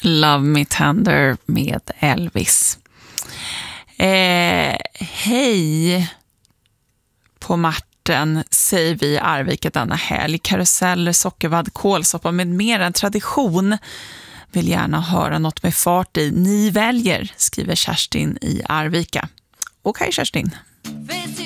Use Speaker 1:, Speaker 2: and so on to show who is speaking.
Speaker 1: Love Me Tender med Elvis. Hej på Marten, säger vi i Arvika denna helg. Karuseller, sockervadd, kålsoppa med mer än tradition. Vill gärna höra något med fart i. Ni väljer, skriver Kerstin i Arvika. Okej, Kerstin.